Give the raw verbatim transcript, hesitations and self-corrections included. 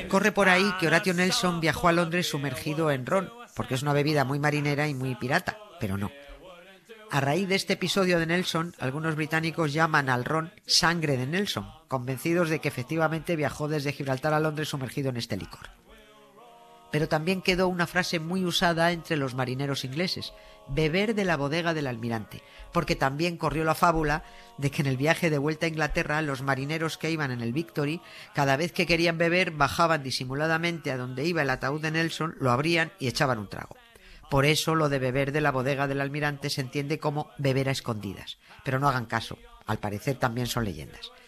Corre por ahí que Horatio Nelson viajó a Londres sumergido en ron, porque es una bebida muy marinera y muy pirata, pero no. A raíz de este episodio de Nelson, algunos británicos llaman al ron sangre de Nelson, convencidos de que efectivamente viajó desde Gibraltar a Londres sumergido en este licor. Pero también quedó una frase muy usada entre los marineros ingleses: beber de la bodega del almirante, porque también corrió la fábula de que en el viaje de vuelta a Inglaterra los marineros que iban en el Victory, cada vez que querían beber, bajaban disimuladamente a donde iba el ataúd de Nelson, lo abrían y echaban un trago. Por eso lo de beber de la bodega del almirante se entiende como beber a escondidas. Pero no hagan caso, al parecer también son leyendas.